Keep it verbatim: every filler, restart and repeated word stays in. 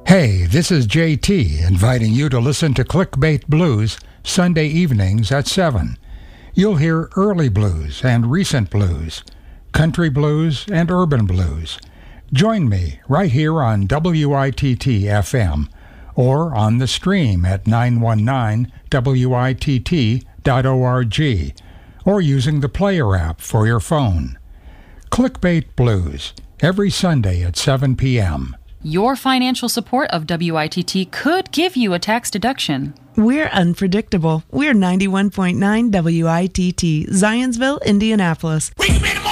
Hey, this is J T inviting you to listen to Clickbait Blues Sunday evenings at seven. You'll hear early blues and recent blues, country blues and urban blues. Join me right here on W I T T F M or on the stream at nine one nine W I T T dot org or using the Player app for your phone. Clickbait Blues, every Sunday at seven p.m. Your financial support of W I T T could give you a tax deduction. We're unpredictable. We're ninety-one point nine W I T T, Zionsville, Indianapolis.